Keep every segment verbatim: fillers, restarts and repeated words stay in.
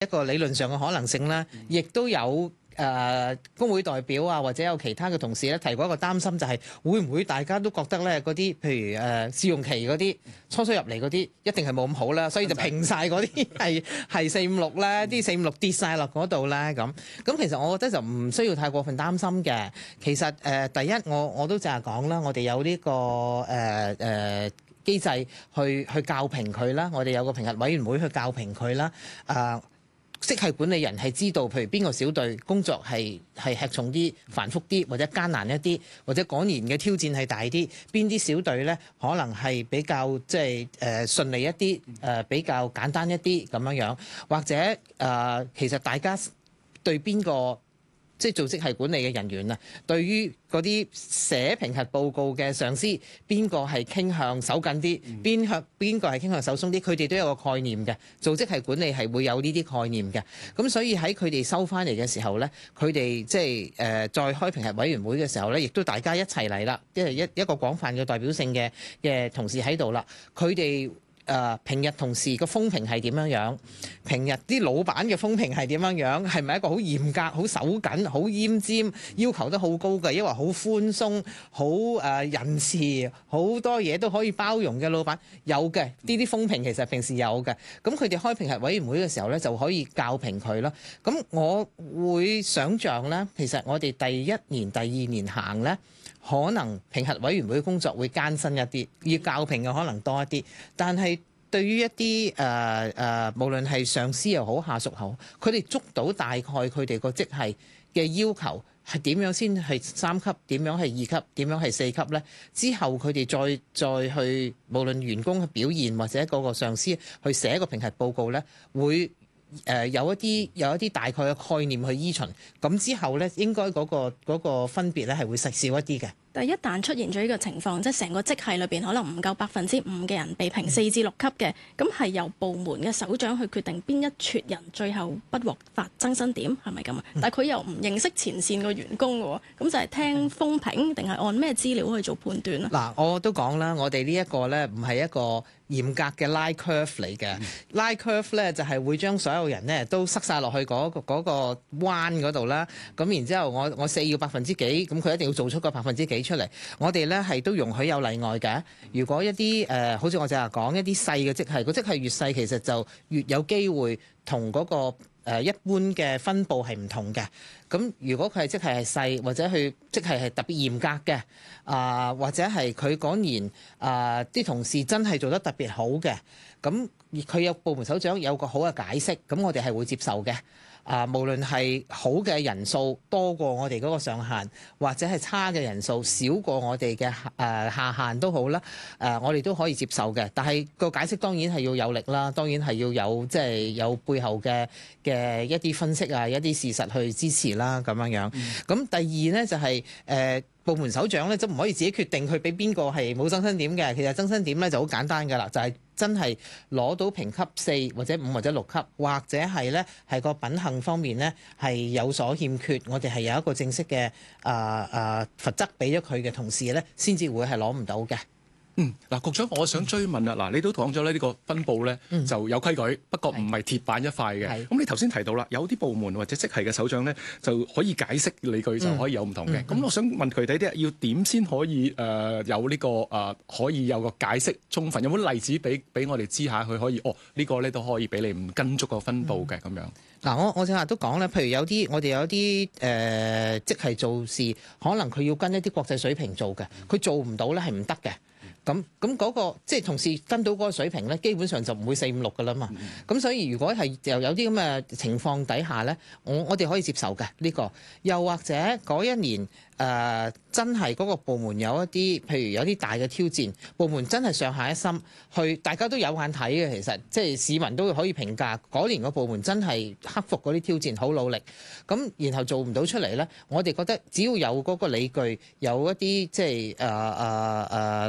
一個理論上嘅可能性啦，亦都有。誒、呃、工會代表啊，或者有其他嘅同事咧提過一個擔心，就係會唔會大家都覺得咧嗰啲，譬如誒、呃、試用期嗰啲初初入嚟嗰啲一定係冇咁好啦，所以就平晒嗰啲係係四五六咧，啲四五六跌晒落嗰度咧咁。咁其實我覺得就唔需要太過分擔心嘅。其實誒、呃、第一我我都淨係講啦，我哋有呢、這個誒誒、呃呃、機制去去校評佢啦，我哋有個評核委員會去校評佢啦，誒、呃。職系管理人係知道，譬如邊個小隊工作係係吃重啲、繁複啲，或者艱難一啲，或者嗰年嘅挑戰係大啲。邊啲小隊咧可能係比較即係誒順利一啲，誒、呃、比較簡單一啲咁樣樣，或者誒、呃、其實大家對邊個即係做職系管理嘅人員啊，對於嗰啲寫評核報告嘅上司，邊個係傾向手緊啲，邊向邊個係傾向手鬆啲，佢哋都有個概念嘅。做職系管理係會有呢啲概念嘅。咁所以喺佢哋收翻嚟嘅時候咧，佢哋即係誒再開評核委員會嘅時候咧，亦都大家一齊嚟啦，即係一一個廣泛嘅代表性嘅嘅同事喺度啦，佢哋。誒、呃、平日同事個風評係點樣樣？平日啲老闆嘅風評係點樣樣？係咪一個好嚴格、好手緊、好奄尖、要求得好高嘅，抑或好寬鬆、好誒、呃、仁慈、好多嘢都可以包容嘅老闆？有嘅，呢啲風評其實平時有嘅。咁佢哋開評核委員會嘅時候咧，就可以校評佢啦。咁我會想像咧，其實我哋第一年、第二年行咧。可能評核委員會嘅工作會艱辛一啲，要校評嘅可能多一啲。但係對於一啲誒誒，無論係上司又好，下屬又好，佢哋捉到大概佢哋個職系嘅要求係點樣先係三級，點樣係二級，點樣係四級呢？之後佢哋再再去，無論員工嘅表現或者嗰個上司去寫個評核報告呢，會。誒、呃、有一啲有一啲大概嘅概念去依循，咁之後咧應該嗰、嗰個嗰個分別咧係會實少一啲嘅。 但係一旦出現咗呢個情況，即係成個職系裏邊可能唔夠百分之五嘅人被評四至六級嘅，咁係、嗯、由部門嘅首長去決定邊一撮人最後不獲發增薪點，係咪咁啊？嗯、但係佢又唔認識前線個員工嘅喎，咁就係聽風評定係按咩資料去做判斷咧？嗱， 我都講啦，我哋呢一個咧唔係一個嚴格嘅拉 curve 嚟嘅，拉 curve 咧就係會將所有人咧都塞晒落去嗰個嗰個彎嗰度啦。咁然之後我我四要百分之幾，咁佢一定要做出個百分之幾出嚟。我哋咧係都容許有例外嘅。如果一啲誒、呃，好似我淨係講一啲細嘅職系，個職系越細，其實就越有機會同嗰個誒一般嘅分佈係唔同嘅。咁如果佢係職系係細，或者佢職系係特別嚴格嘅，啊、呃、或者係佢嗰年啊啲、呃、同事真係做得特別好嘅，咁佢有部門首長有個好嘅解釋，咁我哋係會接受嘅。啊，無論係好嘅人數多過我哋嗰個上限，或者係差嘅人數少過我哋嘅誒下限都好啦。誒、呃，我哋都可以接受嘅。但係個解釋當然係要有力啦，當然係要有即係、就是、有背後嘅嘅一啲分析啊，一啲事實去支持啦，咁樣樣。咁、嗯、第二呢，就係、是、誒。呃部門首長咧就唔可以自己決定去俾邊個係冇增薪點嘅，其實增薪點咧就好簡單㗎啦，就係、是、真係攞到評級四或者五或者六級，或者係咧係個品行方面咧係有所欠缺，我哋係有一個正式嘅啊啊罰則俾咗佢嘅同事咧，先至會係攞唔到嘅。 嗯，嗱，局長，我想追問啊，嗱，你都講咗咧，呢個分佈咧就有規矩，不過唔係鐵板一塊嘅。咁你頭先提到啦，有啲部門或者職系嘅首長咧就可以解釋理據，就可以有唔同嘅。咁、嗯嗯、我想問佢哋啲要點先可以誒、呃、有呢、這個誒、呃、可以有個解釋充分？有冇例子俾俾我哋知下？佢可以哦，這個、呢個咧都可以俾你唔跟足個分佈嘅咁樣。 嗱、嗯，我我正話都講咧，譬如有啲我哋有啲誒職系做事，可能佢要跟一啲國際水平做嘅，佢做唔到咧係唔得嘅。咁咁嗰個即係同事跟到嗰個水平咧，基本上就唔會四五六噶啦嘛。咁、嗯、所以如果係又有啲咁嘅情況底下咧，我我哋可以接受嘅呢、這個。又或者嗰一年誒、呃、真係嗰個部門有一啲，譬如有啲大嘅挑戰，部門真係上下一心去，大家都有眼睇嘅。其實即係市民都可以評價嗰年個部門真係克服嗰啲挑戰，好努力。咁然後做唔到出嚟咧，我哋覺得只要有嗰個理據，有一啲即係誒誒誒例子。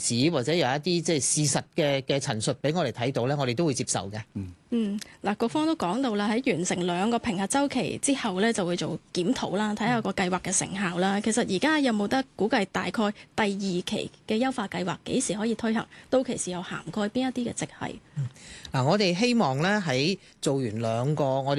子或者有一啲即係事實嘅嘅陳述俾我哋睇到咧，我哋都會接受嘅。 嗯，嗱，各方都講到啦，喺完成兩個評核週期之後咧，就會做檢討啦，睇下個計劃嘅成效啦。其實而家有冇得估計大概第二期嘅優化計劃幾時可以推行？到期時又涵蓋邊一啲嘅職系？ 嗱、嗯，我哋希望咧喺做完兩個我哋